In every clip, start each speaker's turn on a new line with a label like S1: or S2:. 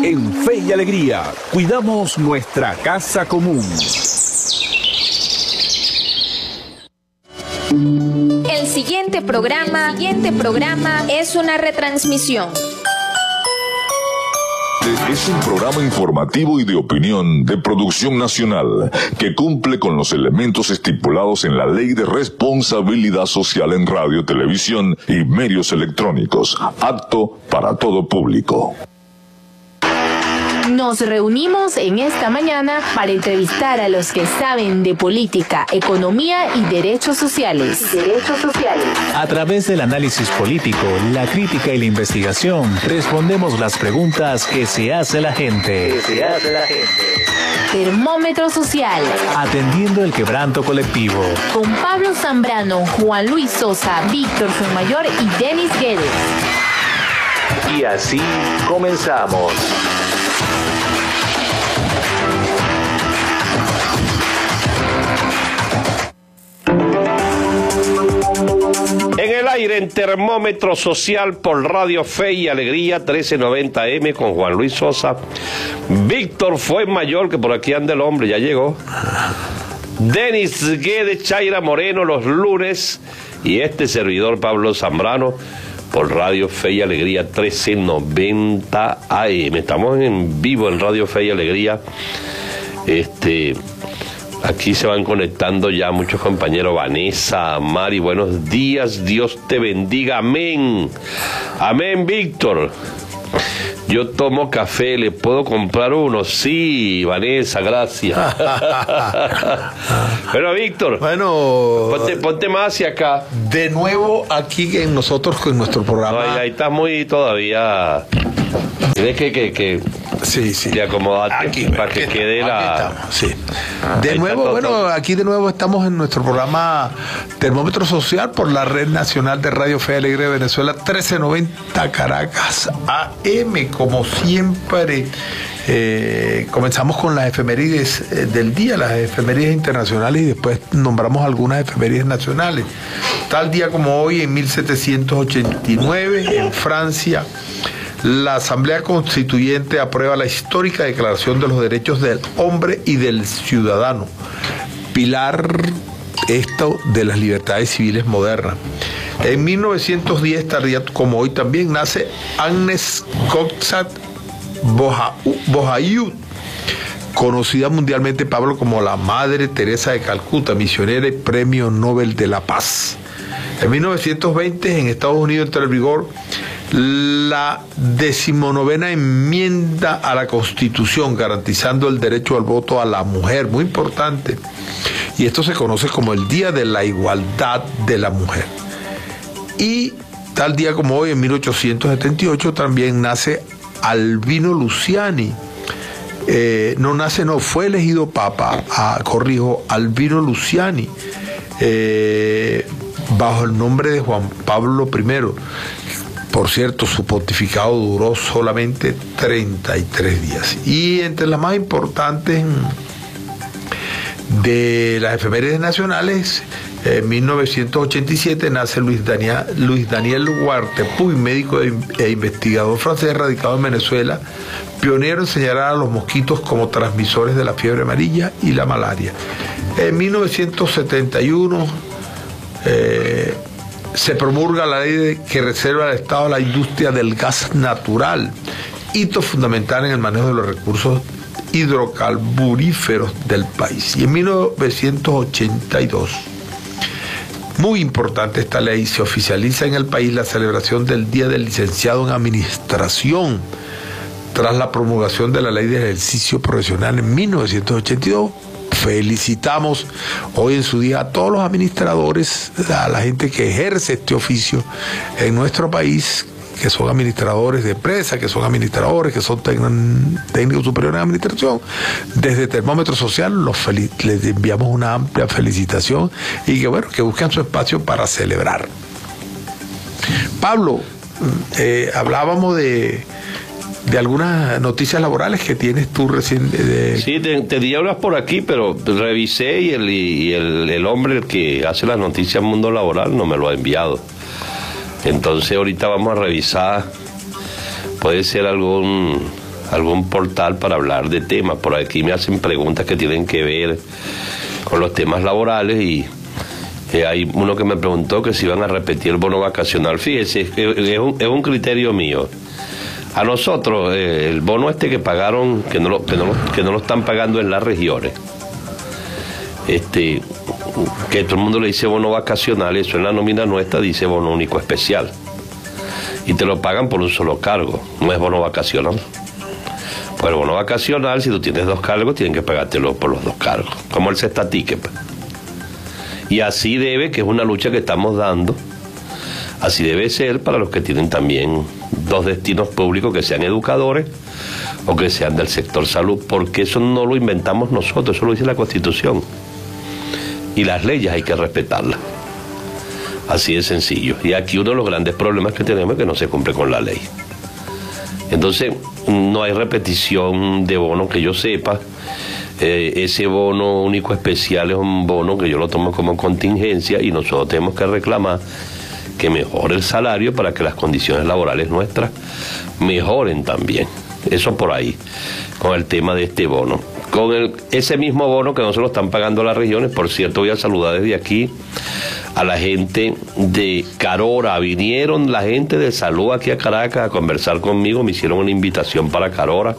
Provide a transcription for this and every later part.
S1: En Fe y Alegría, cuidamos nuestra casa común.
S2: El siguiente programa es una retransmisión.
S3: Es un programa informativo y de opinión de producción nacional que cumple con los elementos estipulados en la Ley de Responsabilidad Social en Radio, Televisión y Medios Electrónicos, apto para todo público.
S4: Nos reunimos en esta mañana para entrevistar a los que saben de política, economía y derechos sociales.
S5: A través del análisis político, la crítica y la investigación, respondemos las preguntas que se hace la gente.
S4: Termómetro Social.
S5: Atendiendo el quebranto colectivo.
S4: Con Pablo Zambrano, Juan Luis Sosa, Víctor Fuenmayor y Denis Guedes.
S5: Y así comenzamos.
S6: En el aire, en Termómetro Social por Radio Fe y Alegría, 1390M con Juan Luis Sosa. Víctor Fuenmayor, que por aquí anda el hombre, ya llegó. Denis Guedes, Chaira Moreno los lunes. Y este servidor Pablo Zambrano por Radio Fe y Alegría, 1390 AM. Estamos en vivo en Radio Fe y Alegría. Aquí se van conectando ya muchos compañeros. Vanessa, Mari, buenos días, Dios te bendiga, amén. Amén, Víctor. Yo tomo café, ¿le puedo comprar uno? Sí, Vanessa, gracias. Bueno, Víctor, ponte más hacia acá.
S7: De nuevo aquí en nosotros con nuestro programa.
S6: No, ahí estás muy todavía. Tienes que
S7: sí.
S6: De acomodarte aquí, para que quede la...
S7: Estamos, sí. De nuevo, aquí de nuevo estamos en nuestro programa Termómetro Social por la Red Nacional de Radio Fe y Alegría de Venezuela, 1390 Caracas AM, como siempre. Comenzamos con las efemérides del día, las efemérides internacionales, y después nombramos algunas efemérides nacionales. Tal día como hoy, en 1789, en Francia, la Asamblea Constituyente aprueba la histórica Declaración de los Derechos del Hombre y del Ciudadano, pilar de las libertades civiles modernas. En 1910, tal día como hoy también, nace Agnes Bohayut, conocida mundialmente, Pablo, como la Madre Teresa de Calcuta, misionera y Premio Nobel de la Paz. En 1920, en Estados Unidos, entra en vigor la 19ª enmienda a la Constitución, garantizando el derecho al voto a la mujer, muy importante. Y esto se conoce como el Día de la Igualdad de la Mujer. Y tal día como hoy, en 1878, también nace Albino Luciani. Fue elegido papa, Albino Luciani, bajo el nombre de Juan Pablo I. Por cierto, su pontificado duró solamente 33 días. Y entre las más importantes de las efemérides nacionales, en 1987 nace Luis Daniel Huarte Puy, médico e investigador francés radicado en Venezuela, pionero en señalar a los mosquitos como transmisores de la fiebre amarilla y la malaria. En 1971 se promulga la ley que reserva al Estado la industria del gas natural, hito fundamental en el manejo de los recursos hidrocarburíferos del país. Y en 1982, muy importante esta ley, se oficializa en el país la celebración del Día del Licenciado en Administración, tras la promulgación de la Ley de Ejercicio Profesional en 1982. Felicitamos hoy en su día a todos los administradores, a la gente que ejerce este oficio en nuestro país, que son administradores de empresas, que son administradores, que son técnicos superiores en administración. Desde Termómetro Social les enviamos una amplia felicitación y que busquen su espacio para celebrar. Pablo, hablábamos de algunas noticias laborales que tienes tú recién.
S6: Sí, te di hablas por aquí, pero revisé y el hombre el que hace las noticias Mundo Laboral no me lo ha enviado. Entonces ahorita vamos a revisar, puede ser algún algún portal para hablar de temas. Por aquí me hacen preguntas que tienen que ver con los temas laborales y hay uno que me preguntó que si iban a repetir el bono vacacional. Fíjese, es un criterio mío. A nosotros, el bono que pagaron, que no lo están pagando en las regiones, que todo el mundo le dice bono vacacional, eso en la nómina nuestra dice bono único especial. Y te lo pagan por un solo cargo, no es bono vacacional. Pues el bono vacacional, si tú tienes 2 cargos, tienen que pagártelo por los 2 cargos, como el cestatique. Y así debe, que es una lucha que estamos dando, así debe ser para los que tienen también 2 destinos públicos, que sean educadores o que sean del sector salud, porque eso no lo inventamos nosotros, eso lo dice la Constitución. Y las leyes hay que respetarlas. Así de sencillo. Y aquí uno de los grandes problemas que tenemos es que no se cumple con la ley. Entonces, no hay repetición de bono que yo sepa. Ese bono único especial es un bono que yo lo tomo como contingencia y nosotros tenemos que reclamar que mejore el salario para que las condiciones laborales nuestras mejoren también. Eso por ahí, con el tema de este bono. Con ese mismo bono que no se lo están pagando las regiones, por cierto, voy a saludar desde aquí a la gente de Carora. Vinieron la gente de salud aquí a Caracas a conversar conmigo, me hicieron una invitación para Carora.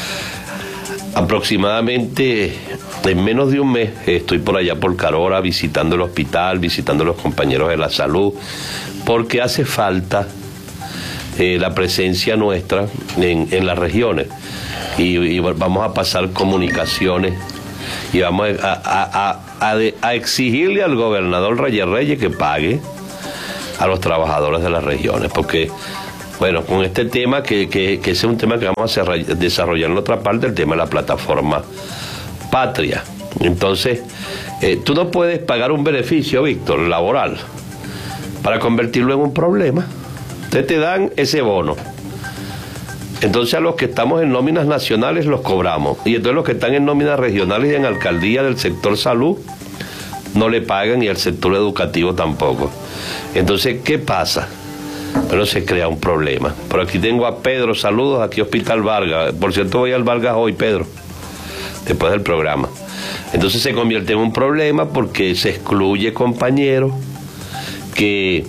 S6: Aproximadamente en menos de un mes estoy por allá por Carora visitando el hospital, visitando a los compañeros de la salud, porque hace falta la presencia nuestra en las regiones y vamos a pasar comunicaciones y vamos a exigirle al gobernador Reyes que pague a los trabajadores de las regiones, porque bueno, con este tema que ese es un tema que vamos a desarrollar en otra parte, el tema de la plataforma Patria. Entonces, tú no puedes pagar un beneficio, Víctor, laboral, para convertirlo en un problema. Ustedes te dan ese bono. Entonces a los que estamos en nóminas nacionales los cobramos. Y entonces los que están en nóminas regionales y en alcaldía del sector salud no le pagan y al sector educativo tampoco. Entonces, ¿qué pasa? Pero se crea un problema. Por aquí tengo a Pedro, saludos, aquí Hospital Vargas. Por cierto, voy al Vargas hoy, Pedro, después del programa. Entonces se convierte en un problema porque se excluye compañeros que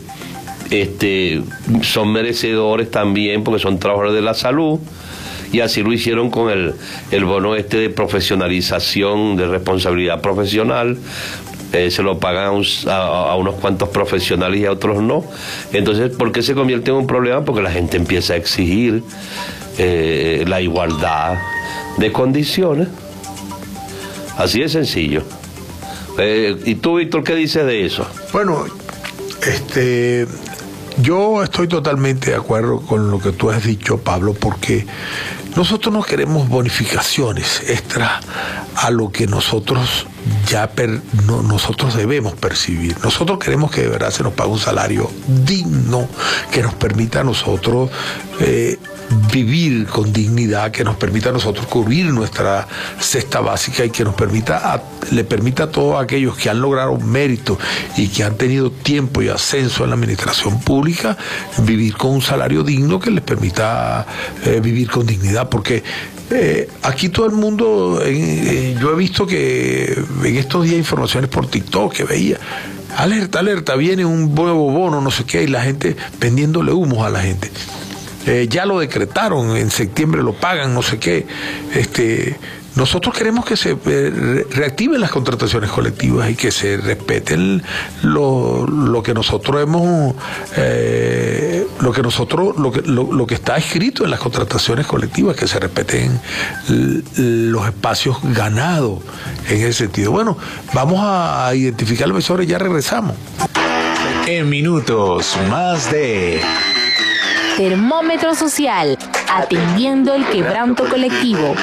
S6: son merecedores también porque son trabajadores de la salud, y así lo hicieron con el bono de profesionalización, de responsabilidad profesional. Se lo pagan a unos cuantos profesionales y a otros no. Entonces, ¿por qué se convierte en un problema? Porque la gente empieza a exigir la igualdad de condiciones. Así de sencillo. ¿Y tú, Víctor, qué dices de eso?
S7: Bueno, yo estoy totalmente de acuerdo con lo que tú has dicho, Pablo, porque nosotros no queremos bonificaciones extras a lo que nosotros nosotros debemos percibir. Nosotros queremos que de verdad se nos pague un salario digno, que nos permita a nosotros vivir con dignidad, que nos permita a nosotros cubrir nuestra cesta básica y que nos le permita a todos aquellos que han logrado mérito y que han tenido tiempo y ascenso en la administración pública, vivir con un salario digno que les permita vivir con dignidad, porque aquí todo el mundo, yo he visto que en estos días informaciones por TikTok que veía, alerta, viene un nuevo bono, no sé qué, y la gente vendiéndole humos a la gente. Ya lo decretaron, en septiembre lo pagan, no sé qué. Nosotros queremos que se reactiven las contrataciones colectivas y que se respeten lo que nosotros hemos lo que está escrito en las contrataciones colectivas, que se respeten los espacios ganados en ese sentido. Bueno, vamos a identificar los emisores y ya regresamos.
S5: En minutos, más de
S4: Termómetro Social, atendiendo el quebranto colectivo.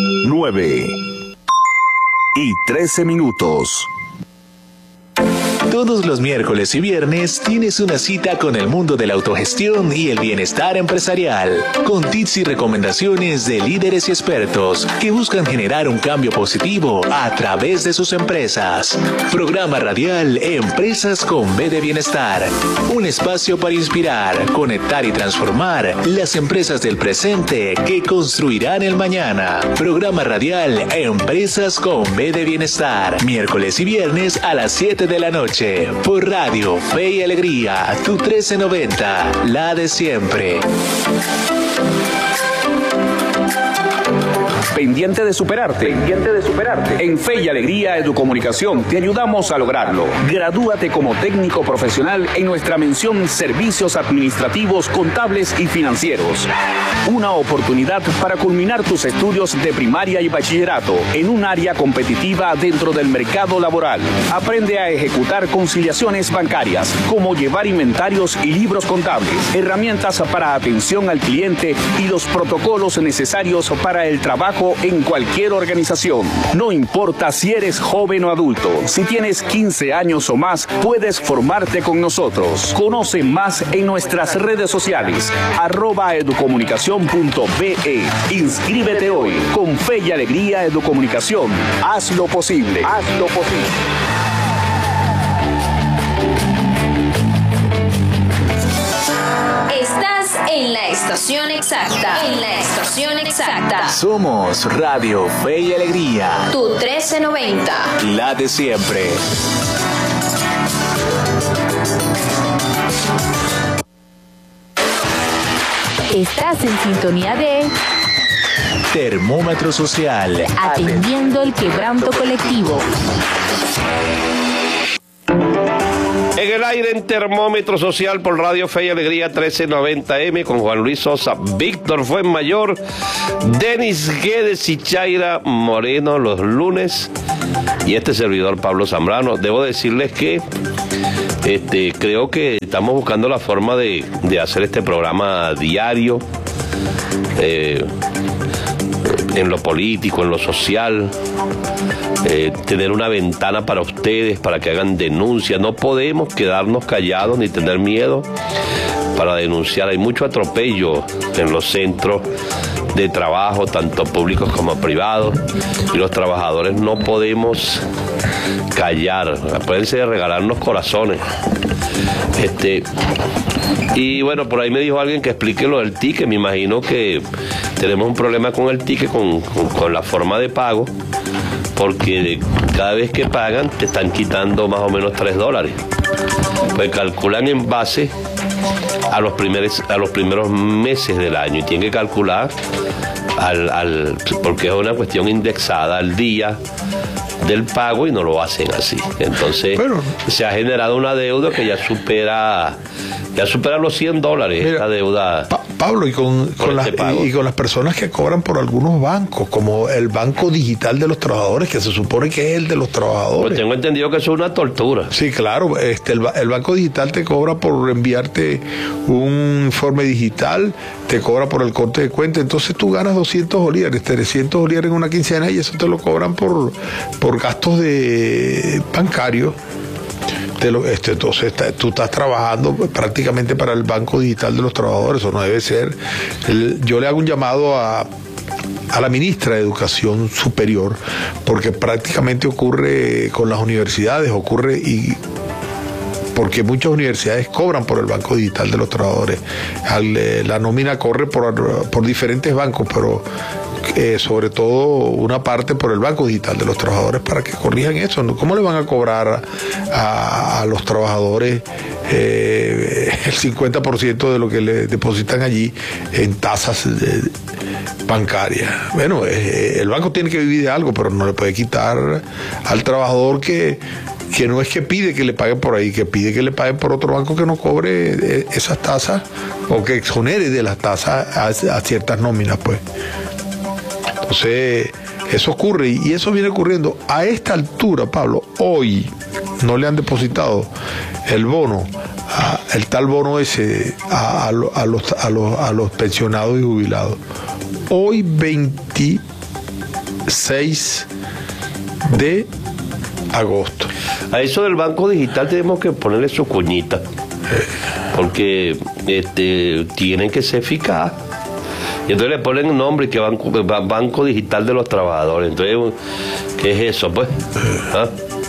S1: Nueve y 13 minutos.
S5: Todos los miércoles y viernes tienes una cita con el mundo de la autogestión y el bienestar empresarial, con tips y recomendaciones de líderes y expertos que buscan generar un cambio positivo a través de sus empresas. Programa radial Empresas con B de Bienestar. Un espacio para inspirar, conectar y transformar las empresas del presente que construirán el mañana. Programa radial Empresas con B de Bienestar. Miércoles y viernes a las 7 de la noche. Por Radio Fe y Alegría, tu 1390, la de siempre.
S1: Pendiente de superarte. En Fe y Alegría Educomunicación te ayudamos a lograrlo. Gradúate como técnico profesional en nuestra mención Servicios Administrativos, Contables y Financieros. Una oportunidad para culminar tus estudios de primaria y bachillerato en un área competitiva dentro del mercado laboral. Aprende a ejecutar conciliaciones bancarias, como llevar inventarios y libros contables, herramientas para atención al cliente y los protocolos necesarios para el trabajo en cualquier organización. No importa si eres joven o adulto, si tienes 15 años o más, puedes formarte con nosotros. Conoce más en nuestras redes sociales, @educomunicacion.be. Inscríbete hoy. Con Fe y Alegría Educomunicación. Haz lo posible.
S2: Estás en la estación exacta.
S5: Somos Radio Fe y Alegría,
S2: Tu 1390.
S5: la de siempre.
S4: Estás en sintonía de
S5: Termómetro Social.
S4: Atendiendo el Quebranto Colectivo.
S6: En el aire en Termómetro Social por Radio Fe y Alegría 1390M con Juan Luis Sosa, Víctor Fuenmayor, Denis Guedes y Chaira Moreno los lunes, y este servidor Pablo Zambrano. Debo decirles que creo que estamos buscando la forma de hacer este programa diario, en lo político, en lo social, tener una ventana para ustedes, para que hagan denuncias. No podemos quedarnos callados ni tener miedo para denunciar. Hay mucho atropello en los centros de trabajo, tanto públicos como privados, y los trabajadores no podemos callar. Acuérdense de regalarnos corazones. Y bueno, por ahí me dijo alguien que explique lo del ticket. Me imagino que tenemos un problema con el ticket, con la forma de pago, porque cada vez que pagan te están quitando más o menos $3. Pues calculan en base a los primeros meses del año, y tienen que calcular porque es una cuestión indexada al día del pago, y no lo hacen así. Entonces se ha generado una deuda que ya supera los $100. Mira, esta deuda.
S7: Pablo, y con las personas que cobran por algunos bancos, como el Banco Digital de los Trabajadores, que se supone que es el de los trabajadores.
S6: Pues tengo entendido que eso es una tortura.
S7: Sí, claro. El Banco Digital te cobra por enviarte un informe digital, te cobra por el corte de cuenta. Entonces tú ganas 200 bolívares, 300 bolívares en una quincena, y eso te lo cobran por gastos bancarios. Entonces tú estás trabajando prácticamente para el Banco Digital de los Trabajadores. Eso no debe ser. Yo le hago un llamado a la ministra de Educación Superior, porque prácticamente ocurre con las universidades, porque muchas universidades cobran por el Banco Digital de los Trabajadores. La nómina corre por diferentes bancos, pero sobre todo una parte por el Banco Digital de los Trabajadores, para que corrijan eso. ¿Cómo le van a cobrar a los trabajadores el 50% de lo que le depositan allí en tasas bancarias? Bueno, el banco tiene que vivir de algo, pero no le puede quitar al trabajador que no es que pide que le paguen por ahí, que pide que le paguen por otro banco que no cobre esas tasas, o que exonere de las tasas a ciertas nóminas, pues. Entonces, eso ocurre, y eso viene ocurriendo a esta altura, Pablo. Hoy no le han depositado el bono, el tal bono ese a los pensionados y jubilados. Hoy 26 de agosto.
S6: A eso del banco digital tenemos que ponerle su cuñita, porque tienen que ser eficaz. Y entonces le ponen un nombre que Banco Digital de los Trabajadores. Entonces, ¿qué es eso, pues? ¿Ah?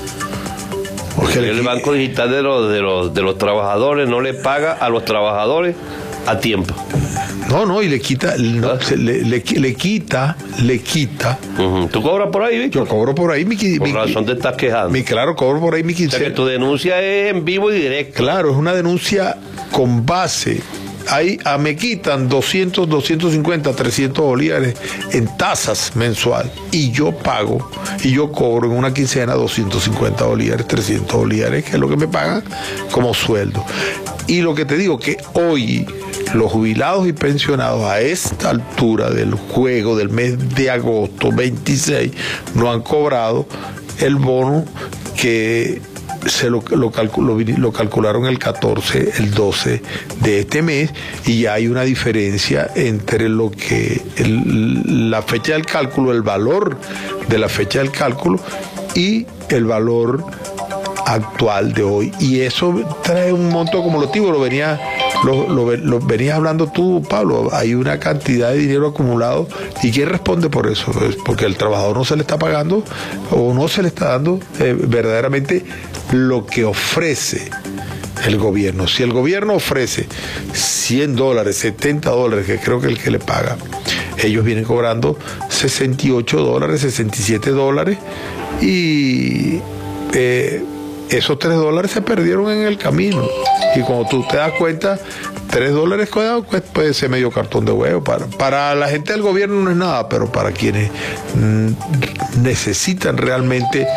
S6: El Banco Digital de los Trabajadores no le paga a los trabajadores a tiempo.
S7: No, y le quita, le quita.
S6: ¿Tú cobras por ahí, Víctor?
S7: Yo cobro por ahí,
S6: Por razón te estás quejando.
S7: Claro, cobro por ahí mi quincena.
S6: O sea que tu denuncia es en vivo y directo.
S7: Claro, es una denuncia con base. Ahí me quitan 200, 250, 300 bolívares en tasas mensual y yo pago y yo cobro en una quincena 250 bolívares, 300 bolívares, que es lo que me pagan como sueldo. Y lo que te digo, que hoy los jubilados y pensionados a esta altura del juego del mes de agosto 26 no han cobrado el bono que lo calcularon el 14, el 12 de este mes, y ya hay una diferencia entre lo que la fecha del cálculo, el valor de la fecha del cálculo y el valor actual de hoy, y eso trae un monto acumulativo. Lo venías hablando tú, Pablo. Hay una cantidad de dinero acumulado, y ¿quién responde por eso? Porque el trabajador no se le está pagando o no se le está dando verdaderamente lo que ofrece el gobierno. Si el gobierno ofrece $100, $70, que creo que es el que le paga, ellos vienen cobrando $68, $67, y esos $3 se perdieron en el camino. Y cuando tú te das cuenta, $3 puede ser medio cartón de huevo. Para la gente del gobierno no es nada, pero para quienes necesitan realmente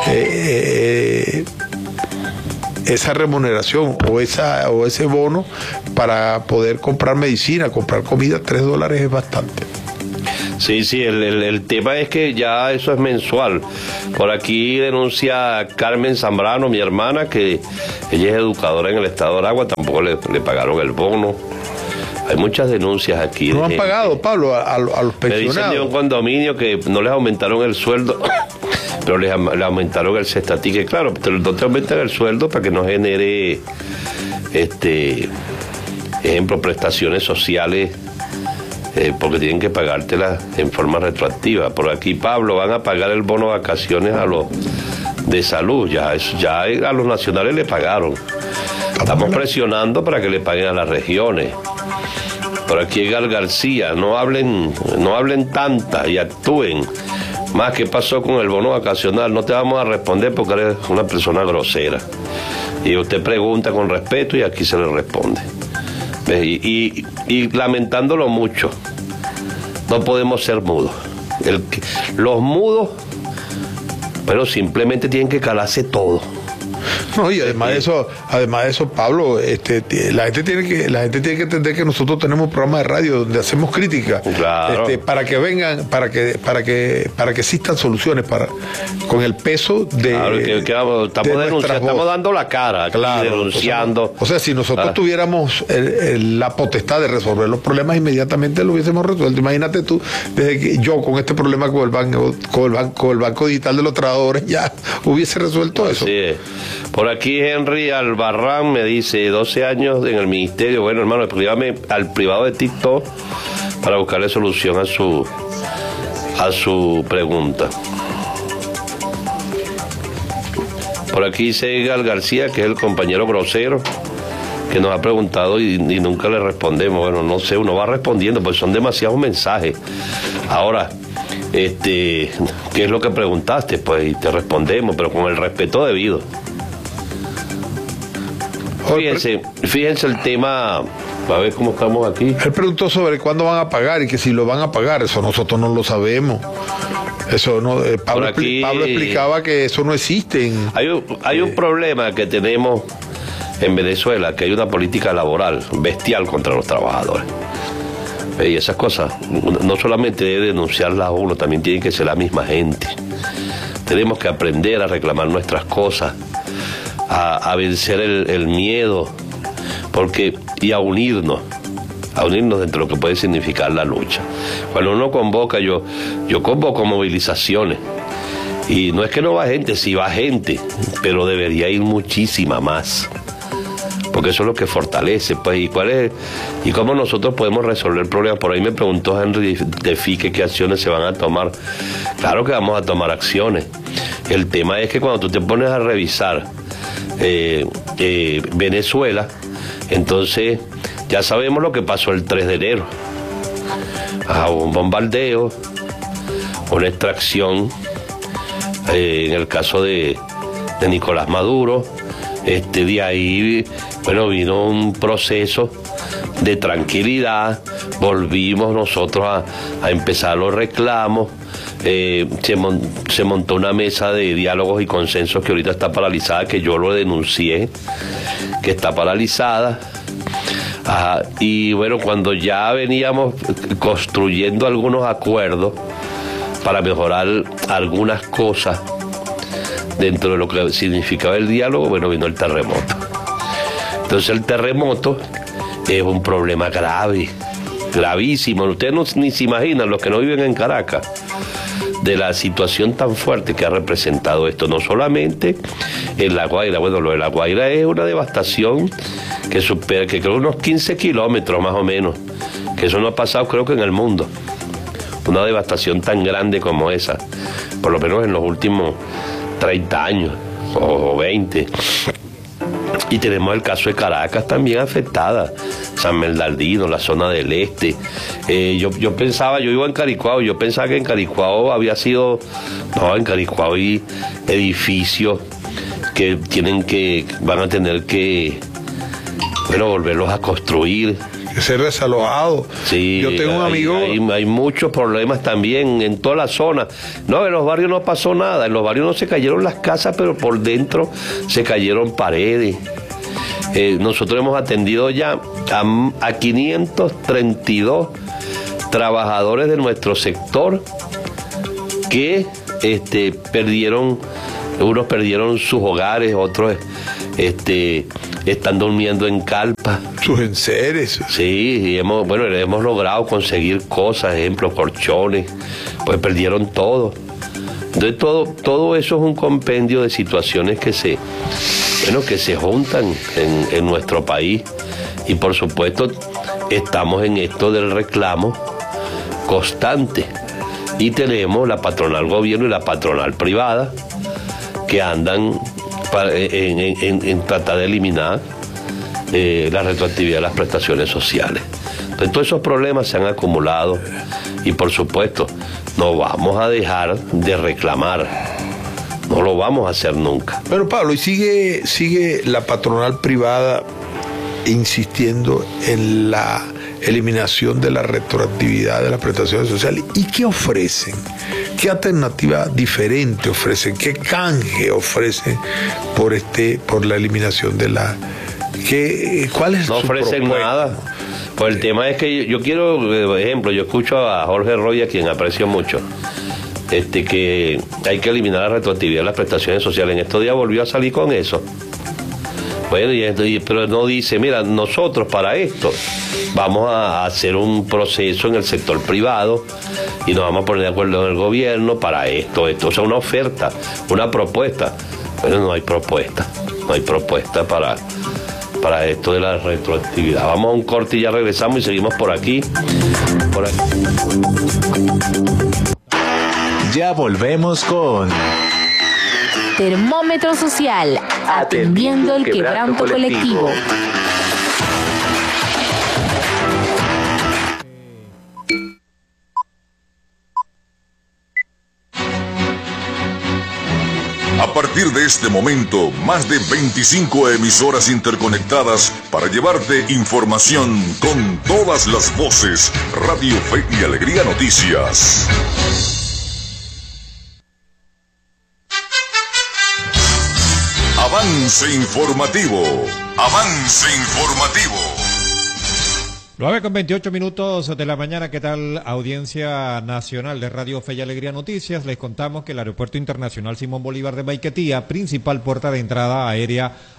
S7: esa remuneración o ese bono para poder comprar medicina, comprar comida, $3 es bastante.
S6: Sí, el tema es que ya eso es mensual. Por aquí denuncia Carmen Zambrano, mi hermana, que ella es educadora en el estado de Aragua, tampoco le pagaron el bono. Hay muchas denuncias aquí.
S7: ¿No han pagado, Pablo, a los pensionados?
S6: Me dicen de un condominio que no les aumentaron el sueldo, pero le aumentaron el cestatique. Claro, no te aumentan el sueldo para que no genere, ejemplo, prestaciones sociales, porque tienen que pagártelas en forma retroactiva. Por aquí, Pablo, van a pagar el bono de vacaciones a los de salud. Ya a los nacionales le pagaron. Estamos presionando para que le paguen a las regiones. Por aquí Edgar García, no hablen tanta y actúen. Más, ¿qué pasó con el bono vacacional? No te vamos a responder porque eres una persona grosera. Y usted pregunta con respeto y aquí se le responde. Y lamentándolo mucho, no podemos ser mudos. Los mudos, pero simplemente tienen que calarse todo.
S7: No, y además de eso, Pablo, la gente tiene que entender que nosotros tenemos un programa de radio donde hacemos crítica,
S6: claro,
S7: para que vengan, para que existan soluciones con el peso de.
S6: Claro, estamos dando la cara aquí, claro, denunciando.
S7: O sea, si nosotros tuviéramos la potestad de resolver los problemas, inmediatamente lo hubiésemos resuelto. Imagínate tú, desde que yo con este problema con el banco digital de los trabajadores ya hubiese resuelto eso.
S6: Sí. Por aquí Henry Albarrán me dice, 12 años en el ministerio. Bueno, hermano, escríbame al privado de TikTok para buscarle solución a su pregunta. Por aquí dice Edgar García, que es el compañero grosero, que nos ha preguntado y nunca le respondemos. Bueno, no sé, uno va respondiendo, pues son demasiados mensajes. Ahora, ¿qué es lo que preguntaste? Pues y te respondemos, pero con el respeto debido. Fíjense el tema, a ver cómo estamos aquí.
S7: Él preguntó sobre cuándo van a pagar y que si lo van a pagar, eso nosotros no lo sabemos. Eso no, Pablo explicaba que eso no existe.
S6: Hay un problema que tenemos en Venezuela, que hay una política laboral bestial contra los trabajadores. Y esas cosas no solamente debe denunciarlas uno, también tiene que ser la misma gente. Tenemos que aprender a reclamar nuestras cosas, a vencer el miedo, y a unirnos dentro de lo que puede significar la lucha. Cuando uno convoca, yo convoco movilizaciones, Y no es que no va gente, sí va gente, pero debería ir muchísima más. Porque eso es lo que fortalece, pues, y cómo nosotros podemos resolver el problema. Por ahí me preguntó Henry de Fique qué acciones se van a tomar. Claro que vamos a tomar acciones. El tema es que cuando tú te pones a revisar Venezuela, entonces ya sabemos lo que pasó el 3 de enero. Un bombardeo, una extracción, en el caso de Nicolás Maduro. De ahí, bueno, vino un proceso de tranquilidad, volvimos nosotros a empezar los reclamos, se montó una mesa de diálogos y consensos que ahorita está paralizada, que yo lo denuncié, que está paralizada. Y bueno, cuando ya veníamos construyendo algunos acuerdos para mejorar algunas cosas dentro de lo que significaba el diálogo, bueno, vino el terremoto. Entonces el terremoto es un problema grave, gravísimo. Ustedes ni se imaginan, los que no viven en Caracas, de la situación tan fuerte que ha representado esto, no solamente en La Guaira. Bueno, lo de La Guaira es una devastación que supera, que creo unos 15 kilómetros más o menos, que eso no ha pasado creo que en el mundo. Una devastación tan grande como esa, por lo menos en los últimos 30 años o 20. Y tenemos el caso de Caracas también afectada, San Bernardino, la zona del este. Yo pensaba, yo iba en Caricuao, yo pensaba que en Caricuao había sido, no, en Caricuao hay edificios que van a tener que, bueno, volverlos a construir.
S7: Ser desalojado.
S6: Sí,
S7: yo tengo un amigo.
S6: Hay muchos problemas también en toda la zona. No, en los barrios no pasó nada. En los barrios no se cayeron las casas, pero por dentro se cayeron paredes. Nosotros hemos atendido ya a 532 trabajadores de nuestro sector que unos perdieron sus hogares, otros están durmiendo en carpas.
S7: Sus enseres.
S6: Sí, y hemos logrado conseguir cosas, ejemplo, colchones, pues perdieron todo. Entonces todo eso es un compendio de situaciones que se juntan en nuestro país. Y por supuesto estamos en esto del reclamo constante. Y tenemos la patronal gobierno y la patronal privada que andan en tratar de eliminar la retroactividad de las prestaciones sociales. Entonces todos esos problemas se han acumulado y por supuesto no vamos a dejar de reclamar, no lo vamos a hacer nunca.
S7: Bueno, Pablo, y sigue la patronal privada insistiendo en la eliminación de la retroactividad de las prestaciones sociales. ¿Y qué ofrecen? ¿Qué alternativa diferente ofrecen? ¿Qué canje ofrecen por la eliminación de la... ¿Cuál es
S6: no
S7: su
S6: ofrecen
S7: propuesta?
S6: Nada. Pues el tema es que yo quiero, por ejemplo, yo escucho a Jorge Roy, a quien aprecio mucho, que hay que eliminar la retroactividad de las prestaciones sociales. En estos días volvió a salir con eso. Bueno, pero no dice, mira, nosotros para esto vamos a hacer un proceso en el sector privado y nos vamos a poner de acuerdo en el gobierno para esto. O sea, una oferta, una propuesta. Bueno, no hay propuesta para esto de la retroactividad. Vamos a un corte y ya regresamos y seguimos por aquí.
S5: Ya volvemos con
S4: Termómetro Social, atendiendo el quebranto colectivo.
S3: A partir de este momento, más de 25 emisoras interconectadas para llevarte información con todas las voces. Radio Fe y Alegría Noticias. Avance informativo. Avance informativo.
S8: 9:28 de la mañana. ¿Qué tal, audiencia nacional de Radio Fe y Alegría Noticias? Les contamos que el Aeropuerto Internacional Simón Bolívar de Maiquetía, principal puerta de entrada aérea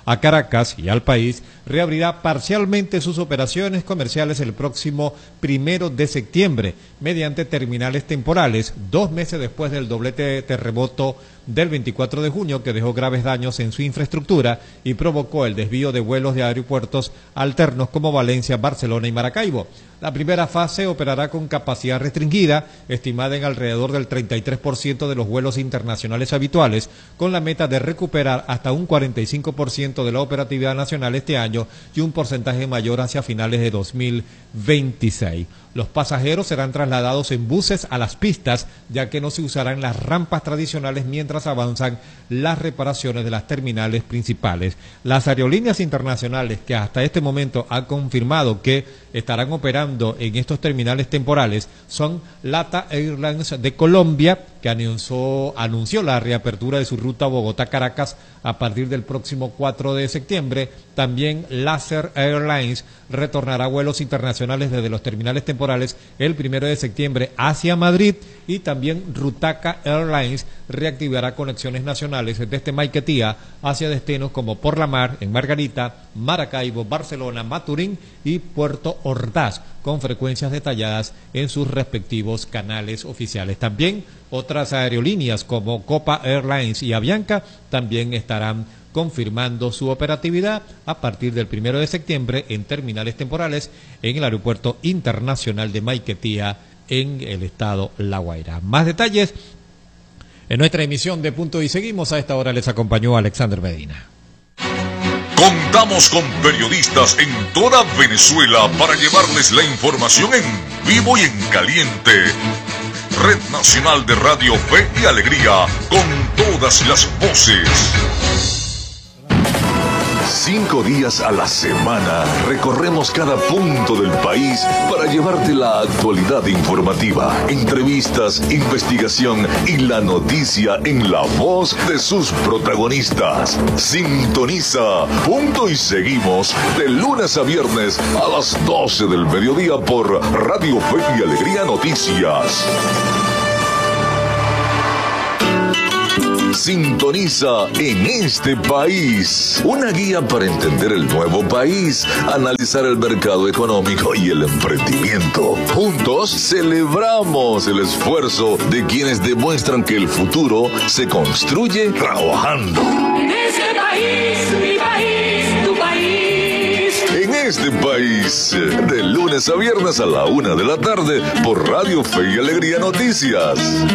S8: a Caracas y al país, reabrirá parcialmente sus operaciones comerciales el próximo 1 de septiembre, mediante terminales temporales, 2 meses después del doblete terremoto del 24 de junio que dejó graves daños en su infraestructura y provocó el desvío de vuelos de aeropuertos alternos como Valencia, Barcelona y Maracaibo. La primera fase operará con capacidad restringida, estimada en alrededor del 33% de los vuelos internacionales habituales, con la meta de recuperar hasta un 45% de la operatividad nacional este año y un porcentaje mayor hacia finales de 2026. Los pasajeros serán trasladados en buses a las pistas, ya que no se usarán las rampas tradicionales mientras avanzan las reparaciones de las terminales principales. Las aerolíneas internacionales que hasta este momento han confirmado que estarán operando en estos terminales temporales son LATA Airlines de Colombia, que anunció la reapertura de su ruta Bogotá-Caracas a partir del próximo 4 de septiembre. También Laser Airlines retornará vuelos internacionales desde los terminales temporales el 1 de septiembre hacia Madrid, y también Rutaca Airlines reactivará conexiones nacionales desde Maiquetía hacia destinos como Por la Mar, en Margarita, Maracaibo, Barcelona, Maturín y Puerto Ordaz, con frecuencias detalladas en sus respectivos canales oficiales. También otras aerolíneas como Copa Airlines y Avianca también estarán confirmando su operatividad a partir del 1 de septiembre en terminales temporales en el Aeropuerto Internacional de Maiquetía, en el estado La Guaira. Más detalles en nuestra emisión de Punto y Seguimos. A esta hora les acompañó Alexander Medina.
S3: Contamos con periodistas en toda Venezuela para llevarles la información en vivo y en caliente. Red Nacional de Radio Fe y Alegría, con todas las voces. 5 días a la semana recorremos cada punto del país para llevarte la actualidad informativa, entrevistas, investigación y la noticia en la voz de sus protagonistas. Sintoniza Punto y Seguimos de lunes a viernes a las 12 del mediodía por Radio Fe y Alegría Noticias. Sintoniza En este País, una guía para entender el nuevo país, analizar el mercado económico y el emprendimiento. Juntos celebramos el esfuerzo de quienes demuestran que el futuro se construye trabajando.
S9: En este país, mi país, tu país.
S3: En este país, de lunes a viernes a la 1 de la tarde por Radio Fe y Alegría Noticias.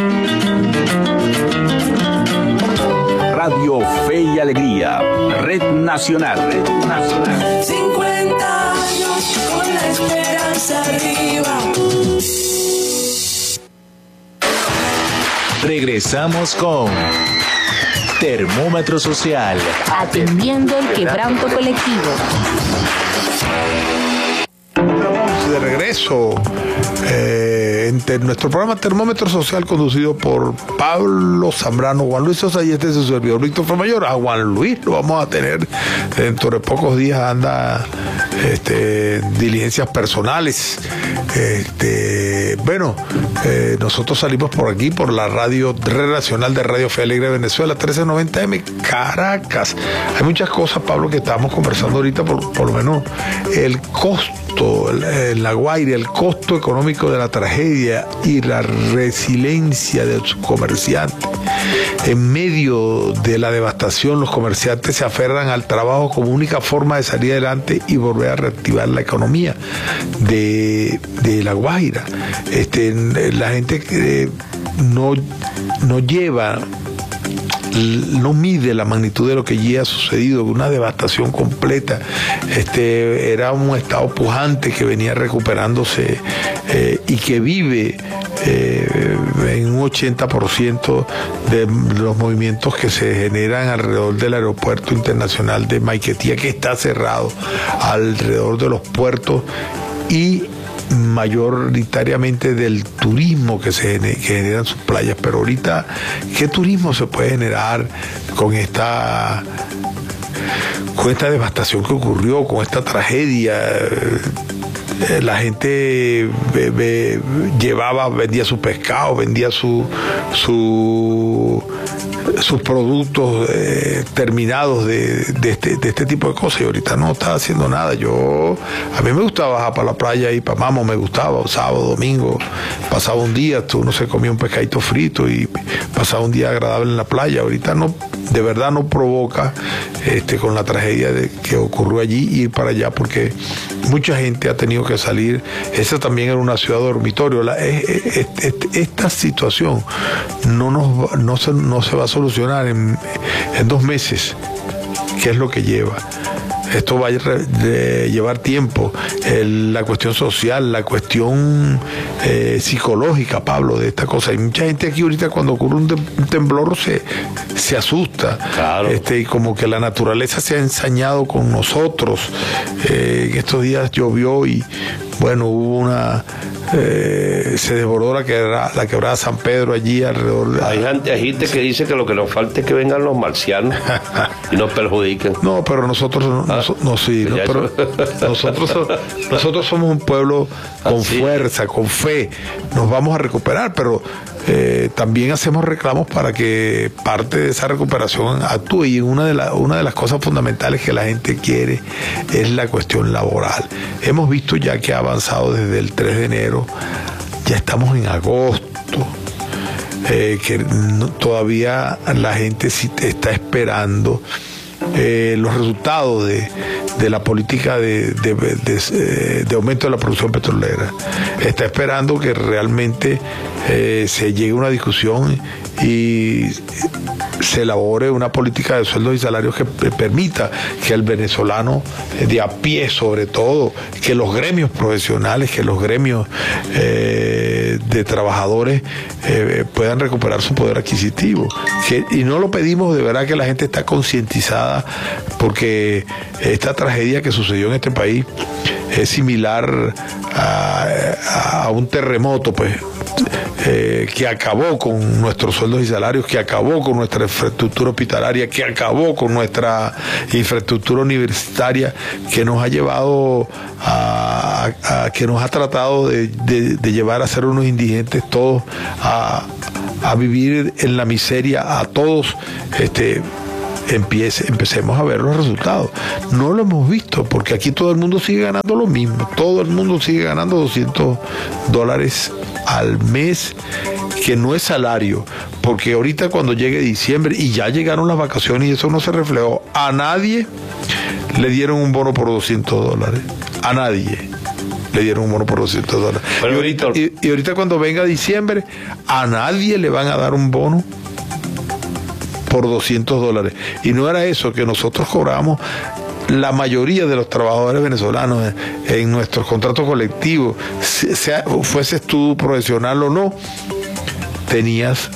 S1: Radio Fe y Alegría, Red Nacional.
S9: 50 años con la esperanza arriba.
S5: Regresamos con Termómetro Social,
S4: atendiendo el quebranto colectivo.
S7: Estamos de regreso en nuestro programa Termómetro Social, conducido por Pablo Zambrano, Juan Luis Sosa, y este es su servidor Víctor Famayor. A Juan Luis lo vamos a tener dentro de pocos días, anda diligencias personales. Nosotros salimos por aquí, por la radio Red Nacional de Radio Fe Alegre de Venezuela, 1390M, Caracas. Hay muchas cosas, Pablo, que estábamos conversando ahorita, por lo menos el costo, en La Guaira, el costo económico de la tragedia y la resiliencia de sus comerciantes. En medio de la devastación, los comerciantes se aferran al trabajo como única forma de salir adelante y volver a reactivar la economía de La Guaira. La gente no mide la magnitud de lo que ya ha sucedido, una devastación completa. Era un estado pujante que venía recuperándose y que vive en un 80% de los movimientos que se generan alrededor del aeropuerto internacional de Maiquetía, que está cerrado, alrededor de los puertos y mayoritariamente del turismo que genera en sus playas. Pero ahorita, ¿qué turismo se puede generar con esta devastación que ocurrió, con esta tragedia? La gente vendía su pescado, vendía sus productos terminados de este tipo de cosas, y ahorita no está haciendo nada. A mí me gustaba bajar para la playa y para Mamo, me gustaba, sábado, domingo, pasaba un día, uno se comía un pescadito frito y pasaba un día agradable en la playa. Ahorita no, de verdad no provoca, con la tragedia que ocurrió allí, ir para allá, porque mucha gente ha tenido que salir. Esa también era una ciudad dormitorio. Esta situación no se va a solucionar en 2 meses, que es lo que lleva. Esto va a llevar tiempo. La cuestión social, la cuestión psicológica, Pablo, de esta cosa. Hay mucha gente aquí ahorita cuando ocurre un temblor se asusta.
S6: Claro.
S7: Y como que la naturaleza se ha ensañado con nosotros. En estos días llovió y bueno, hubo se desbordó la quebrada San Pedro allí alrededor.
S6: Hay gente que dice que lo que nos falta es que vengan los marcianos y nos perjudiquen.
S7: No, pero nosotros nosotros somos un pueblo con fuerza, con fe. Nos vamos a recuperar, pero también hacemos reclamos para que parte de esa recuperación actúe, y una de las cosas fundamentales que la gente quiere es la cuestión laboral. Hemos visto ya que ha avanzado desde el 3 de enero, ya estamos en agosto, que todavía la gente sí está esperando los resultados de la política de aumento de la producción petrolera. Está esperando que realmente se llegue a una discusión y se elabore una política de sueldos y salarios que permita que el venezolano de a pie, sobre todo, que los gremios profesionales, que los gremios de trabajadores puedan recuperar su poder adquisitivo. Y no lo pedimos, de verdad que la gente está concientizada, porque esta tragedia que sucedió en este país es similar a un terremoto, pues, que acabó con nuestros sueldos y salarios, que acabó con nuestra infraestructura hospitalaria, que acabó con nuestra infraestructura universitaria, que nos ha llevado que nos ha tratado de llevar a ser unos indigentes todos, a vivir en la miseria a todos. Empecemos a ver los resultados. No lo hemos visto, porque aquí todo el mundo sigue ganando lo mismo. Todo el mundo sigue ganando $200 al mes, que no es salario, porque ahorita cuando llegue diciembre, y ya llegaron las vacaciones y eso no se reflejó, a nadie le dieron un bono por $200. A nadie le dieron un bono por $200. Y ahorita cuando venga diciembre, a nadie le van a dar un bono por $200. Y no era eso que nosotros cobramos. La mayoría de los trabajadores venezolanos en nuestros contratos colectivos, fueses tú profesional o no, tenías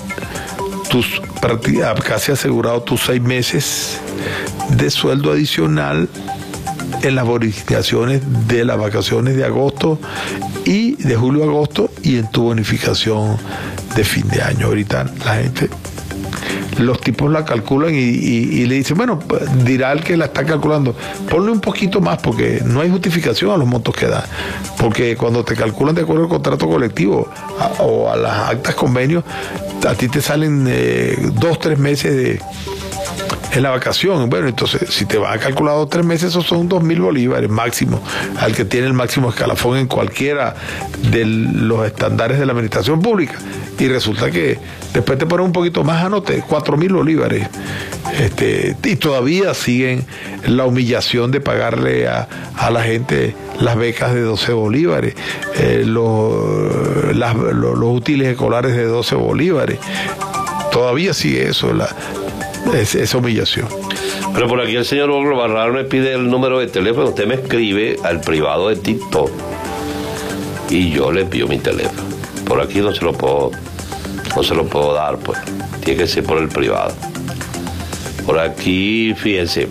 S7: casi asegurado tus 6 meses de sueldo adicional en las bonificaciones de las vacaciones de agosto y de julio a agosto, y en tu bonificación de fin de año. Ahorita la gente, los tipos la calculan y le dicen, bueno, dirá el que la está calculando, ponle un poquito más, porque no hay justificación a los montos que da, porque cuando te calculan de acuerdo al contrato colectivo o a las actas convenios, a ti te salen 2-3 meses en la vacación. Bueno, entonces si te van a calcular 2-3 meses, esos son 2.000 bolívares máximo, al que tiene el máximo escalafón en cualquiera de los estándares de la administración pública. Y resulta que después te ponen un poquito más, anote 4.000 bolívares. Y todavía siguen la humillación de pagarle a la gente las becas de 12 bolívares, los útiles escolares de 12 bolívares. Todavía sigue eso, esa humillación.
S6: Pero por aquí el señor Ogro Barraro me pide el número de teléfono. Usted me escribe al privado de TikTok y yo le pido mi teléfono. Por aquí no se lo puedo dar, pues. Tiene que ser por el privado. Por aquí, fíjense,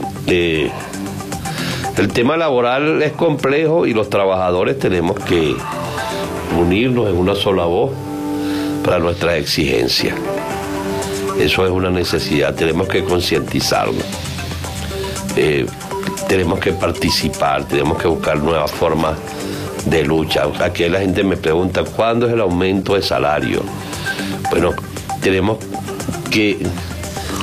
S6: el tema laboral es complejo y los trabajadores tenemos que unirnos en una sola voz para nuestras exigencias. Eso es una necesidad, tenemos que concientizarnos, tenemos que participar, tenemos que buscar nuevas formas de lucha. Aquí la gente me pregunta, ¿cuándo es el aumento de salario? Bueno, tenemos que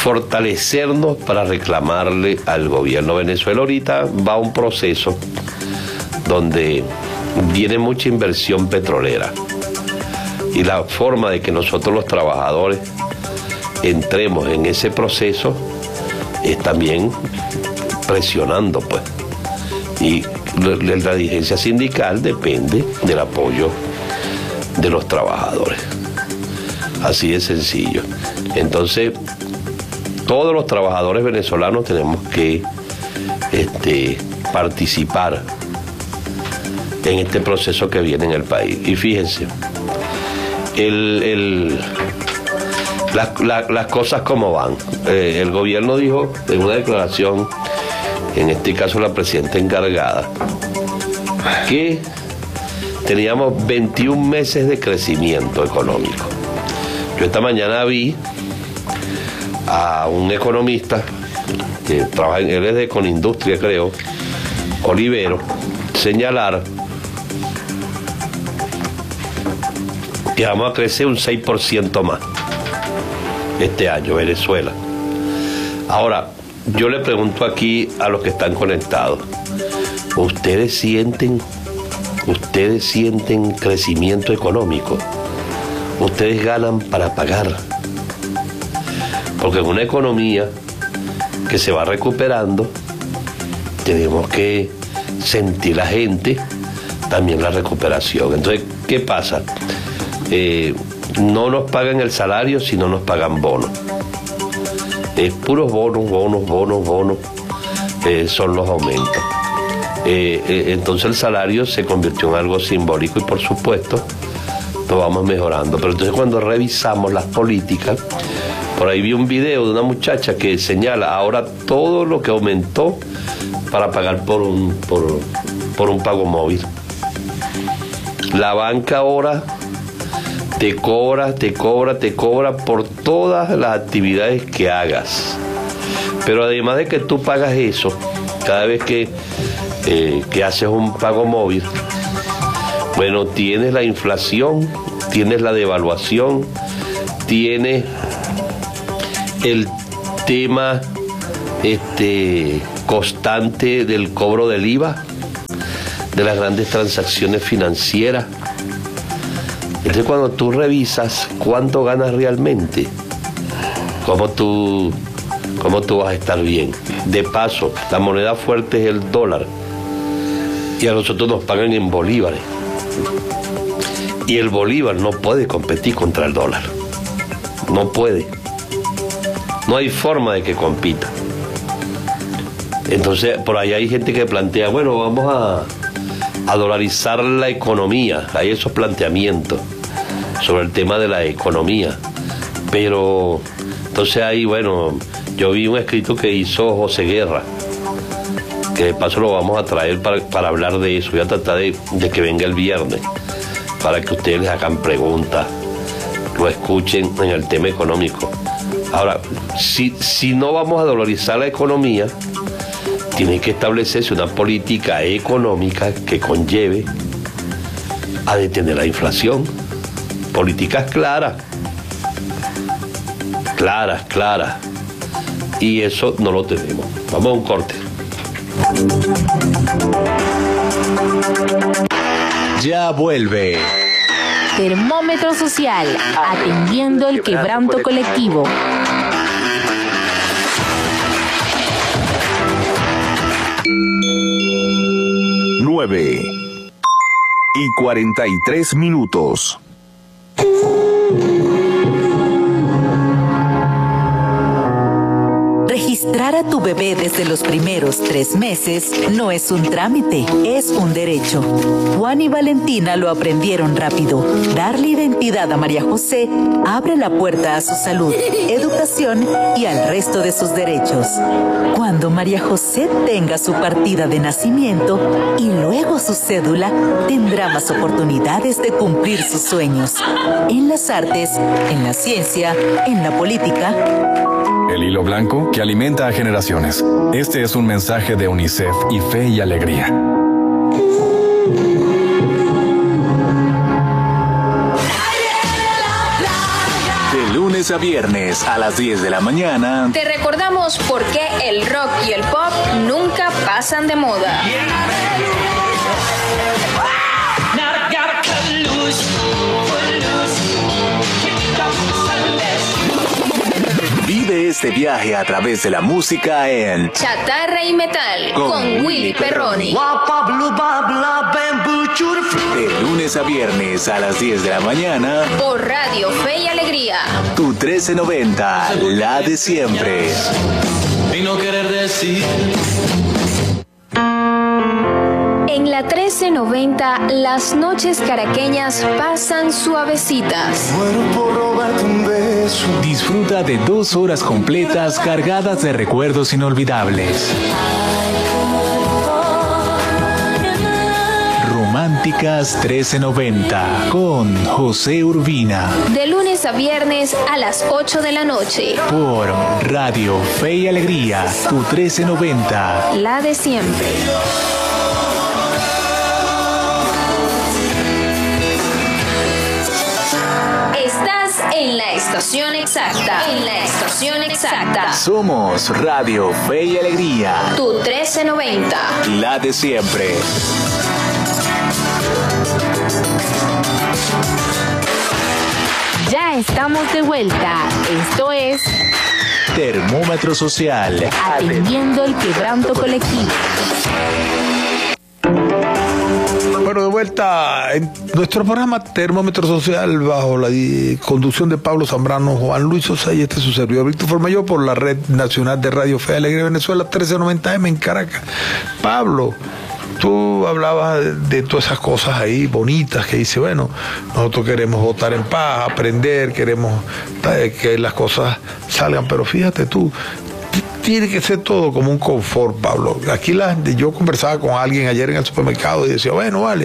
S6: fortalecernos para reclamarle al gobierno. Venezuela ahorita va a un proceso donde viene mucha inversión petrolera y la forma de que nosotros los trabajadores entremos en ese proceso es también presionando, pues, y la dirigencia sindical depende del apoyo de los trabajadores, así de sencillo. Entonces todos los trabajadores venezolanos tenemos que participar en este proceso que viene en el país. Y fíjense, las cosas como van. El gobierno dijo en una declaración, en este caso la presidenta encargada, que teníamos 21 meses de crecimiento económico. Yo esta mañana vi a un economista que trabaja, él es de Conindustria, creo, Olivero, señalar que vamos a crecer un 6% más este año, Venezuela. Ahora, yo le pregunto aquí a los que están conectados, ¿ustedes sienten crecimiento económico? ¿Ustedes ganan para pagar? Porque en una economía que se va recuperando, tenemos que sentir la gente también la recuperación. Entonces, ¿qué pasa? No nos pagan el salario, sino nos pagan bonos. Es puros bonos, son los aumentos. Entonces el salario se convirtió en algo simbólico y por supuesto lo vamos mejorando. Pero entonces cuando revisamos las políticas, por ahí vi un video de una muchacha que señala ahora todo lo que aumentó para pagar por un pago móvil. La banca ahora te cobra por todas las actividades que hagas. Pero además de que tú pagas eso, cada vez que haces un pago móvil, bueno, tienes la inflación, tienes la devaluación, tienes el tema constante del cobro del IVA, de las grandes transacciones financieras. Entonces cuando tú revisas cuánto ganas realmente, ¿cómo tú vas a estar bien? De paso, la moneda fuerte es el dólar y a nosotros nos pagan en bolívares. Y el bolívar no puede competir contra el dólar. No puede. No hay forma de que compita. Entonces, por ahí hay gente que plantea, bueno, vamos a dolarizar la economía. Hay esos planteamientos sobre el tema de la economía. Pero, entonces ahí, bueno, yo vi un escrito que hizo José Guerra, que de paso lo vamos a traer para hablar de eso. Voy a tratar de que venga el viernes, para que ustedes les hagan preguntas, lo escuchen en el tema económico. Ahora, si no vamos a dolarizar la economía, tiene que establecerse una política económica que conlleve a detener la inflación. Políticas claras. Y eso no lo tenemos. Vamos a un corte.
S5: Ya vuelve.
S4: Termómetro Social, atendiendo el quebranto colectivo.
S1: Nueve y 43 minutos.
S10: Registrar a tu bebé desde los primeros 3 meses no es un trámite, es un derecho. Juan y Valentina lo aprendieron rápido. Darle identidad a María José abre la puerta a su salud, educación y al resto de sus derechos. Cuando María José tenga su partida de nacimiento y luego su cédula, tendrá más oportunidades de cumplir sus sueños. En las artes, en la ciencia, en la política.
S11: El hilo blanco que alimenta a generaciones. Este es un mensaje de UNICEF y Fe y Alegría.
S5: De lunes lunes a viernes a las 10 de la mañana.
S2: Te recordamos por qué el rock y el pop nunca pasan de moda.
S5: Vive este viaje a través de la música en
S2: Chatarra y Metal con Willy Perroni.
S5: De lunes a viernes a las 10 de la mañana
S2: Por Radio Fe y Alegría.
S5: Tu 1390, la de siempre.
S9: Y no querer decir.
S2: En la 1390, las noches caraqueñas pasan suavecitas.
S5: Disfruta de 2 horas completas cargadas de recuerdos inolvidables. Románticas 1390 con José Urbina.
S2: De lunes a viernes a las 8 de la noche.
S5: Por Radio Fe y Alegría, tu 1390.
S2: La de siempre. Estás en la estación exacta. En la estación exacta.
S5: Somos Radio Fe y Alegría.
S2: Tu 1390.
S5: La de siempre.
S4: Ya estamos de vuelta. Esto es
S5: Termómetro Social.
S4: Atendiendo el quebranto colectivo.
S7: Bueno, de vuelta en nuestro programa Termómetro Social bajo la conducción de Pablo Zambrano, Juan Luis Sosa y su servidor Víctor Formayor por la Red Nacional de Radio Fe y Alegría Venezuela 1390M en Caracas. Pablo, tú hablabas de todas esas cosas ahí bonitas que dice, bueno, nosotros queremos votar en paz, aprender, queremos que las cosas salgan, pero fíjate tú, tiene que ser todo como un confort, Pablo. Aquí yo conversaba con alguien ayer en el supermercado y decía, bueno, vale,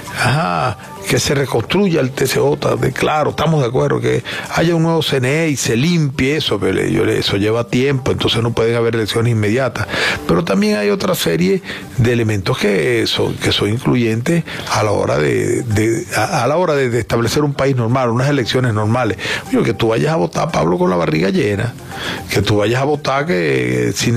S7: que se reconstruya el TCJ, claro, estamos de acuerdo, que haya un nuevo CNE y se limpie eso, pero eso lleva tiempo, entonces no pueden haber elecciones inmediatas. Pero también hay otra serie de elementos que son incluyentes a la hora de establecer un país normal, unas elecciones normales. Oye, que tú vayas a votar, Pablo, con la barriga llena, que tú vayas a votar que sin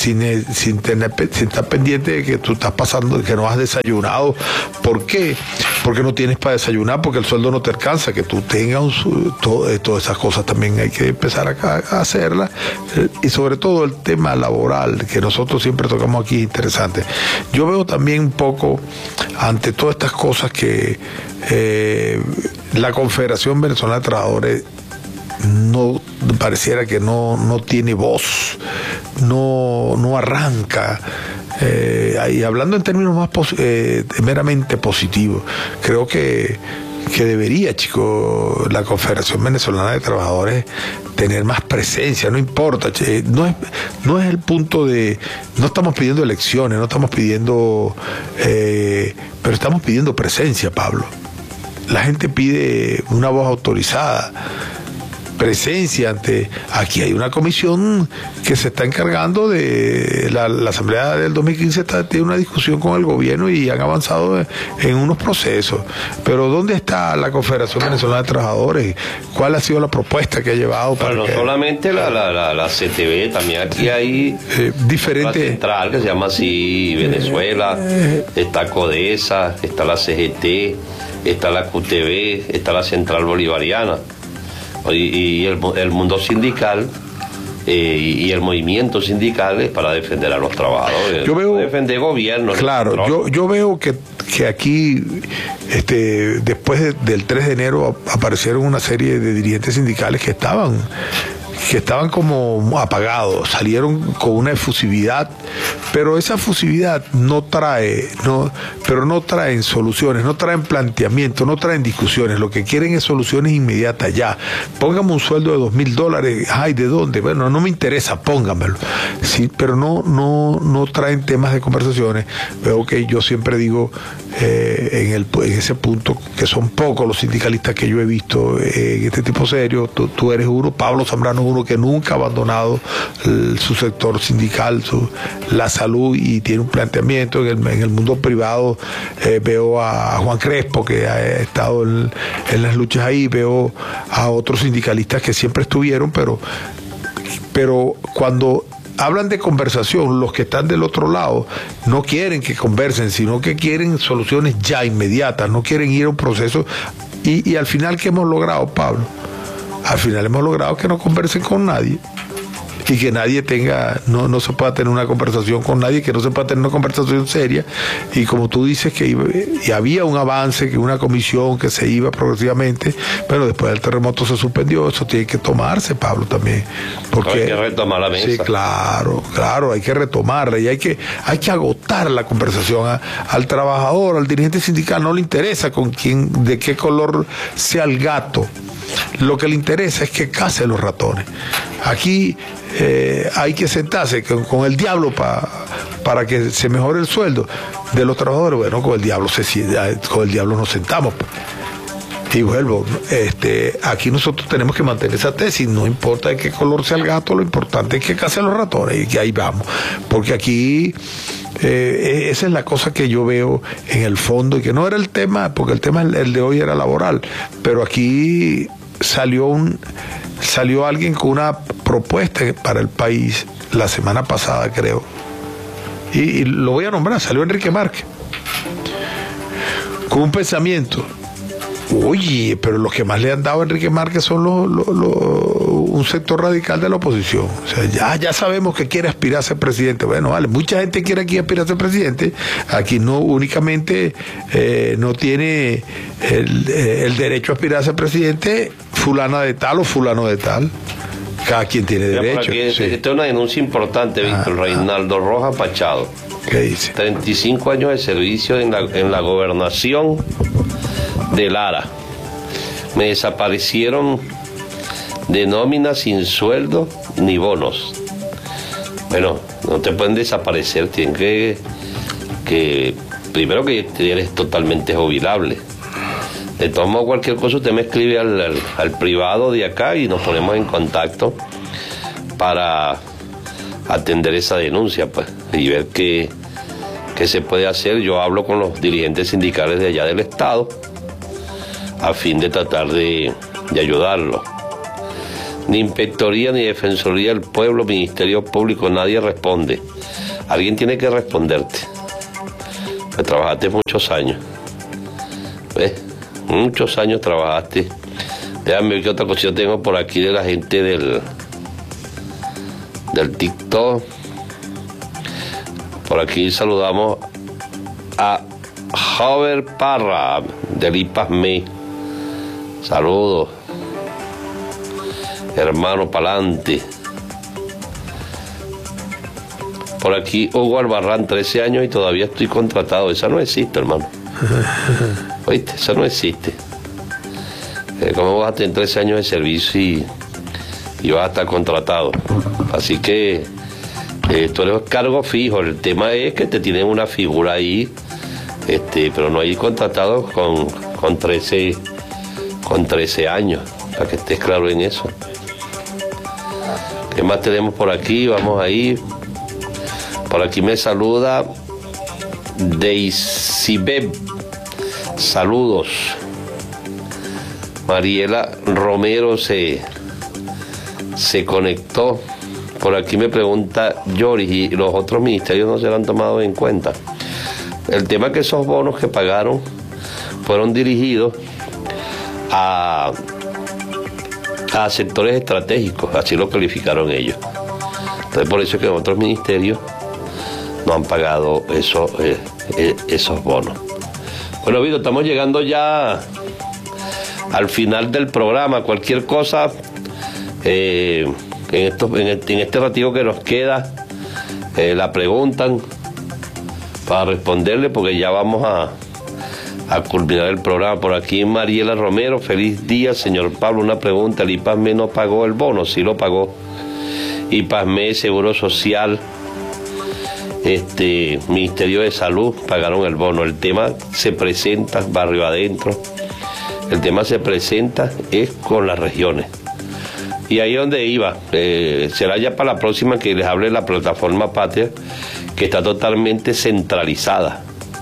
S7: estar pendiente de que tú estás pasando, que no has desayunado. ¿Por qué? Porque no tienes para desayunar, porque el sueldo no te alcanza, que tú tengas todas esas cosas también hay que empezar a hacerlas, y sobre todo el tema laboral, que nosotros siempre tocamos aquí, interesante. Yo veo también un poco, ante todas estas cosas, que la Confederación Venezolana de Trabajadores no pareciera que no tiene voz, no arranca. Y hablando en términos más meramente positivos, creo que debería, chico, la Confederación Venezolana de Trabajadores tener más presencia, no importa, no es el punto de, no estamos pidiendo elecciones, no estamos pidiendo, pero estamos pidiendo presencia, Pablo. La gente pide una voz autorizada, presencia aquí hay una comisión que se está encargando de la Asamblea del 2015 tiene una discusión con el gobierno y han avanzado en unos procesos, pero ¿dónde está la Confederación Venezolana de Trabajadores? ¿Cuál ha sido la propuesta que ha llevado para
S6: no solamente la CTV, también aquí hay diferente central que se llama así Venezuela, está CODESA, está la CGT, está la QTV, está la Central Bolivariana y el mundo sindical y el movimiento sindical es para defender a los trabajadores,
S7: yo veo,
S6: defender gobierno.
S7: Claro, yo veo que aquí después del 3 de enero aparecieron una serie de dirigentes sindicales que estaban como apagados, salieron con una efusividad, pero esa efusividad no traen soluciones, no traen planteamiento, no traen discusiones, lo que quieren es soluciones inmediatas ya. Póngame un sueldo de $2,000, ay, ¿de dónde? Bueno, no me interesa, póngamelo. Sí, pero no traen temas de conversaciones. Veo que yo siempre digo, en ese punto, que son pocos los sindicalistas que yo he visto en este tipo serio. Tú eres uno, Pablo Zambrano es uno que nunca ha abandonado su sector sindical, la salud, y tiene un planteamiento. En el mundo privado veo a Juan Crespo, que ha estado en las luchas ahí, veo a otros sindicalistas que siempre estuvieron, pero cuando hablan de conversación, los que están del otro lado no quieren que conversen, sino que quieren soluciones ya inmediatas, no quieren ir a un proceso. Y al final, ¿qué hemos logrado, Pablo? Al final hemos logrado que no conversen con nadie, y que nadie no se pueda tener una conversación con nadie, que no se pueda tener una conversación seria. Y como tú dices, y había un avance, que una comisión que se iba progresivamente, pero después del terremoto se suspendió. Eso tiene que tomarse, Pablo, también, porque
S6: hay que retomar la mesa.
S7: Sí, claro, hay que retomarla, y hay que agotar la conversación. Al trabajador, al dirigente sindical, no le interesa de qué color sea el gato. Lo que le interesa es que case los ratones. Aquí hay que sentarse con el diablo para que se mejore el sueldo de los trabajadores. Bueno, con el diablo nos sentamos. Y vuelvo, aquí nosotros tenemos que mantener esa tesis. No importa de qué color sea el gato, lo importante es que case los ratones, y que ahí vamos. Porque aquí esa es la cosa que yo veo en el fondo, y que no era el tema, porque el tema, el de hoy, era laboral, pero aquí salió alguien con una propuesta para el país la semana pasada, creo, y lo voy a nombrar. Salió Enrique Márquez con un pensamiento. Oye, pero los que más le han dado a Enrique Márquez son un sector radical de la oposición. O sea, ya sabemos que quiere aspirar a ser presidente. Bueno, vale, mucha gente quiere aquí aspirar a ser presidente. Aquí no únicamente no tiene el derecho a aspirar a ser okay, fulana de tal o fulano de tal. Cada quien tiene derecho.
S6: Aquí, sí. Esta es una denuncia importante, Víctor. Reinaldo Rojas Pachado.
S7: ¿Qué dice?
S6: 35 años de servicio en la gobernación de Lara. Me desaparecieron de nómina sin sueldo ni bonos. Bueno, no te pueden desaparecer, tienen que primero que eres totalmente jubilable. De todos modos, cualquier cosa usted me escribe al privado de acá y nos ponemos en contacto para atender esa denuncia, pues, y ver qué se puede hacer. Yo hablo con los dirigentes sindicales de allá del estado a fin de tratar de ayudarlo. Ni Inspectoría, ni Defensoría del Pueblo, Ministerio Público, nadie responde. Alguien tiene que responderte. Pues trabajaste muchos años. ¿Ves? Muchos años trabajaste. Déjame ver qué otra cosa yo tengo por aquí de la gente del TikTok. Por aquí saludamos a Javier Parra del IPASME. Saludos, hermano, pa'lante. Por aquí Hugo Albarrán, 13 años y todavía estoy contratado. Esa no existe, hermano. Oíste, esa no existe. ¿Cómo vas a tener 13 años de servicio y vas a estar contratado? Así que tú eres cargo fijo. El tema es que te tienen una figura ahí, pero no hay contratados con 13 años, para que estés claro en eso. ¿Qué más tenemos por aquí? Vamos ahí. Por aquí me saluda Deisibeb. Saludos. Mariela Romero se conectó. Por aquí me pregunta Yoris, y los otros ministerios no se lo han tomado en cuenta. El tema es que esos bonos que pagaron fueron dirigidos a sectores estratégicos, así lo calificaron ellos. Entonces, por eso es que otros ministerios no han pagado esos bonos. Bueno, Vito, estamos llegando ya al final del programa. Cualquier cosa, en este ratito que nos queda, la preguntan para responderle, porque ya vamos a culminar el programa. Por aquí Mariela Romero, feliz día, señor Pablo. Una pregunta, ¿el IPASME no pagó el bono? Sí lo pagó. IPASME, Seguro Social, Ministerio de Salud pagaron el bono. El tema se presenta barrio adentro. El tema se presenta es con las regiones. Y ahí es donde iba. Será ya para la próxima que les hable de la plataforma Patria, que está totalmente centralizada.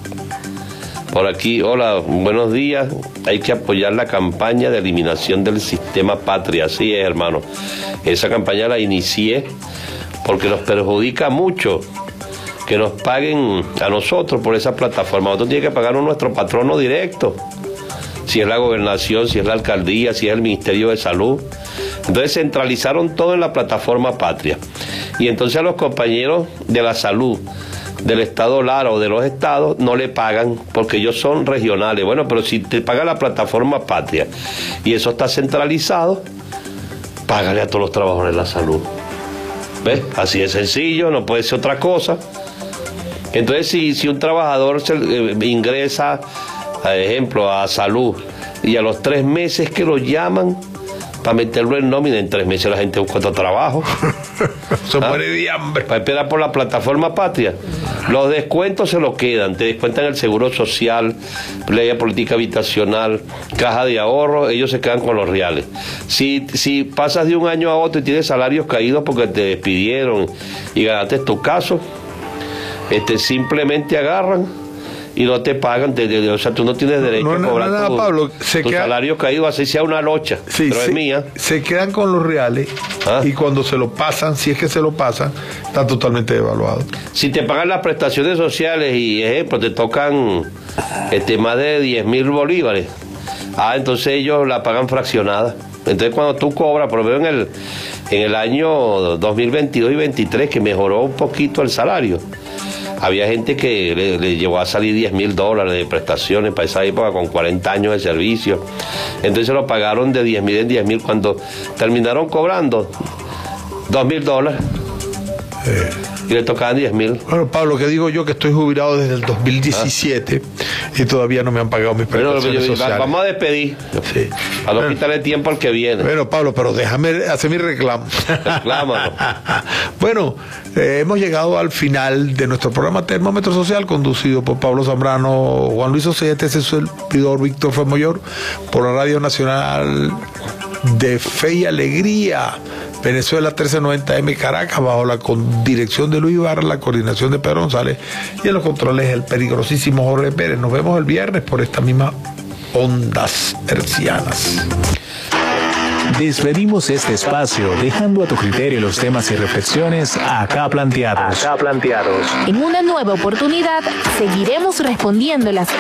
S6: Por aquí, hola, buenos días. Hay que apoyar la campaña de eliminación del sistema Patria. Así es, hermano. Esa campaña la inicié porque nos perjudica mucho que nos paguen a nosotros por esa plataforma. Nosotros tenemos que pagar a nuestro patrono directo. Si es la gobernación, si es la alcaldía, si es el Ministerio de Salud. Entonces centralizaron todo en la plataforma Patria. Y entonces a los compañeros de la salud del estado Lara o de los estados no le pagan porque ellos son regionales. Bueno, pero si te paga la plataforma Patria y eso está centralizado, págale a todos los trabajadores de la salud. ¿Ves? Así de sencillo, no puede ser otra cosa. Entonces si un trabajador ingresa, por ejemplo, a salud y a los 3 meses que lo llaman para meterlo en nómina, en 3 meses la gente busca otro trabajo.
S7: Se muere de hambre.
S6: Para esperar por la plataforma Patria. Los descuentos se los quedan. Te descuentan el seguro social, ley de política habitacional, caja de ahorro, ellos se quedan con los reales. Si pasas de un año a otro y tienes salarios caídos porque te despidieron y ganaste tu caso, simplemente agarran y no te pagan, o sea, tú no tienes derecho a cobrar tu salario caído, así sea una locha,
S7: sí,
S6: pero es mía.
S7: Se quedan con los reales y cuando se lo pasan, si es que se lo pasan, está totalmente devaluado.
S6: Si te pagan las prestaciones sociales y, ejemplo, te tocan más de 10.000 bolívares, entonces ellos la pagan fraccionada. Entonces cuando tú cobras, por ejemplo en el año 2022 y 2023, que mejoró un poquito el salario, había gente que le llevó a salir $10.000 de prestaciones para esa época con 40 años de servicio. Entonces lo pagaron de 10.000 en 10.000 cuando terminaron cobrando $2.000 y le tocaban 10.000.
S7: Bueno, Pablo, que digo yo que estoy jubilado desde el 2017 y todavía no me han pagado mis prestaciones sociales.
S6: Vamos a despedir.
S7: Sí.
S6: A no quitarle tiempo al que viene.
S7: Bueno, Pablo, pero déjame hacer mi reclamo.
S6: Reclámalo.
S7: Bueno, hemos llegado al final de nuestro programa Termómetro Social, conducido por Pablo Zambrano, Juan Luis José. Este es el servidor Víctor Femoyor, por la Radio Nacional de Fe y Alegría, Venezuela 1390M Caracas, bajo la dirección de Luis Ibarra, la coordinación de Pedro González y en los controles el peligrosísimo Jorge Pérez. Nos vemos el viernes por esta misma ondas hercianas.
S5: Despedimos este espacio dejando a tu criterio los temas y reflexiones acá planteados.
S4: En una nueva oportunidad seguiremos respondiendo las